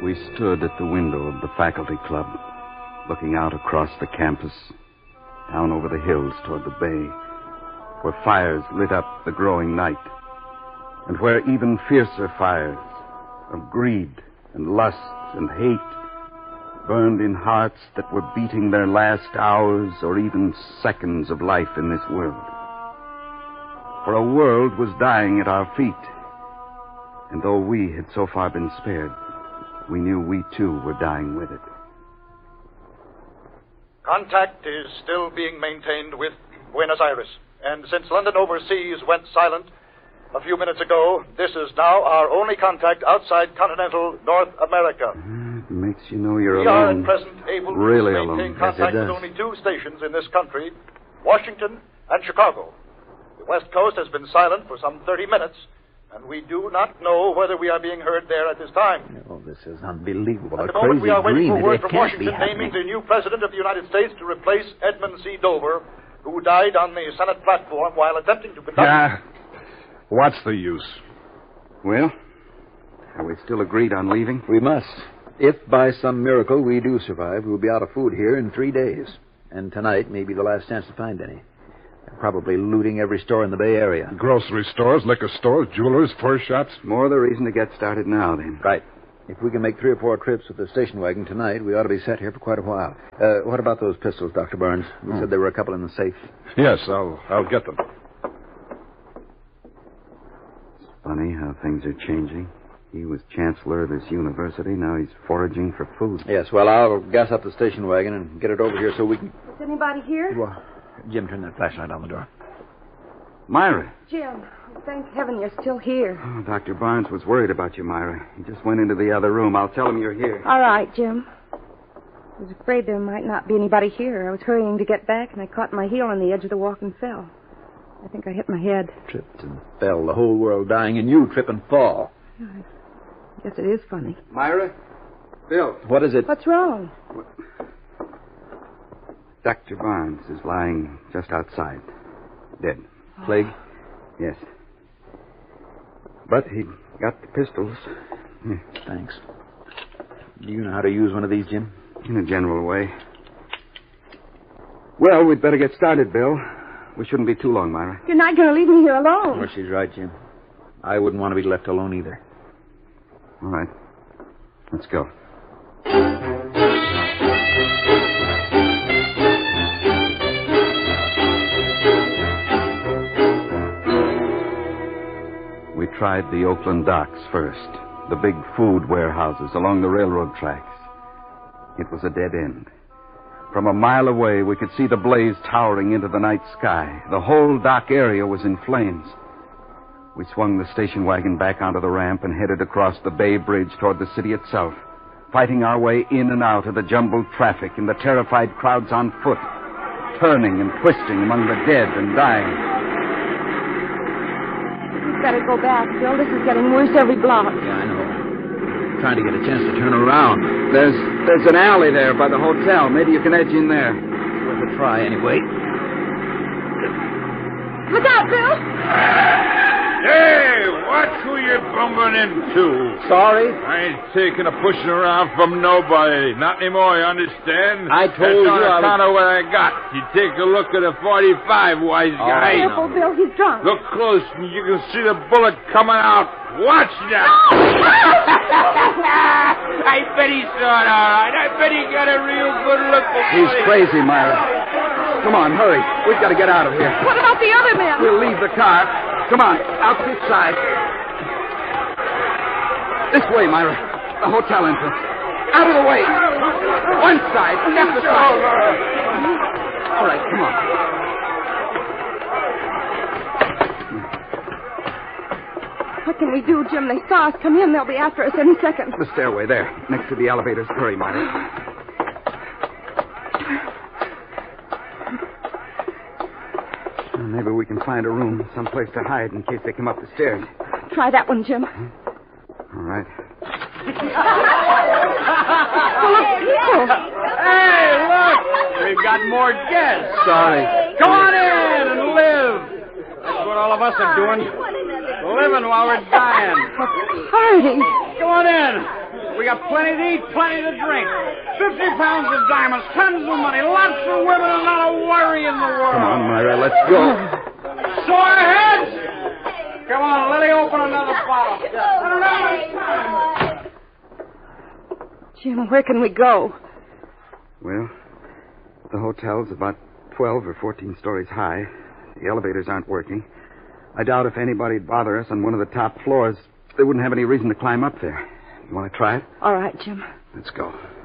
We stood at the window of the faculty club, looking out across the campus, down over the hills toward the bay, where fires lit up the growing night, and where even fiercer fires of greed and lust and hate burned in hearts that were beating their last hours or even seconds of life in this world. For a world was dying at our feet, and though we had so far been spared, we knew we too were dying with it. Contact is still being maintained with Buenos Aires, and since London Overseas went silent a few minutes ago, this is now our only contact outside continental North America. It makes you know you're we alone. We are at present able really to maintain alone. contact with only two stations in this country, Washington and Chicago. The West Coast has been silent for some 30 minutes, and we do not know whether we are being heard there at this time. Oh, this is unbelievable. At the moment, we are waiting for word from Washington naming the new president of the United States to replace Edmund C. Dover, who died on the Senate platform while attempting to conduct... What's the use? Well, are we still agreed on leaving? We must. If by some miracle we do survive, we'll be out of food here in 3 days. And tonight may be the last chance to find any. They're probably looting every store in the Bay Area. Grocery stores, liquor stores, jewelers, fur shops. More the reason to get started now, then. Right. If we can make 3 or 4 trips with the station wagon tonight, we ought to be set here for quite a while. What about those pistols, Dr. Barnes? You said there were a couple in the safe. Yes, I'll get them. Funny how things are changing. He was chancellor of this university. Now he's foraging for food. Yes, well, I'll gas up the station wagon and get it over here so we can... Is anybody here? Well, Jim, turn that flashlight on the door. Myra. Jim, thank heaven you're still here. Oh, Dr. Barnes was worried about you, Myra. He just went into the other room. I'll tell him you're here. All right, Jim. I was afraid there might not be anybody here. I was hurrying to get back, and I caught my heel on the edge of the walk and fell. I think I hit my head. Tripped and fell, the whole world dying, and you trip and fall. I guess it is funny. Myra? Bill. What is it? What's wrong? Dr. Barnes is lying just outside. Dead. Plague? Yes. But he got the pistols. Here. Thanks. Do you know how to use one of these, Jim? In a general way. Well, we'd better get started, Bill. We shouldn't be too long, Myra. You're not going to leave me here alone. Well, she's right, Jim. I wouldn't want to be left alone either. All right. Let's go. We tried the Oakland docks first, the big food warehouses along the railroad tracks. It was a dead end. From a mile away, we could see the blaze towering into the night sky. The whole dock area was in flames. We swung the station wagon back onto the ramp and headed across the Bay Bridge toward the city itself, fighting our way in and out of the jumbled traffic and the terrified crowds on foot, turning and twisting among the dead and dying. We've got to go back, Bill. This is getting worse every block. Yeah, I know. Trying to get a chance to turn around. There's an alley there by the hotel. Maybe you can edge in there. Worth a try, anyway. Look out, Bill! Hey, watch who you're bumping into. Sorry? I ain't taking a pushing around from nobody. Not anymore, you understand? I told you on I account of what I got. You take a look at a 45, wise guy. Careful, Bill. He's drunk. Look close, and you can see the bullet coming out. Watch that. I bet he saw it all right. I bet he got a real good look at He's crazy, Myra. Come on, hurry. We've got to get out of here. What about the other men? We'll leave the car. Come on, out this side. This way, Myra. The hotel entrance. Out of the way. One side, left the side. All right, come on. What can we do, Jim? They saw us come in. They'll be after us any second. The stairway there, next to the elevators. Hurry, Myra. Maybe we can find a room, someplace to hide in case they come up the stairs. Try that one, Jim. All right. Full of people. Hey, look! We've got more guests. Sorry. Come on in and live. That's what all of us are doing. Living while we're dying. A party. Come on in. We got plenty to eat, plenty to drink. 50 pounds of diamonds, tons of money, lots of women, and not a worry in the world. Come on, Myra, let's go. Sore heads? Come on, Lily, open another bottle. Jim, where can we go? Well, the hotel's about 12 or 14 stories high. The elevators aren't working. I doubt if anybody'd bother us on one of the top floors. They wouldn't have any reason to climb up there. You want to try it? All right, Jim. Let's go.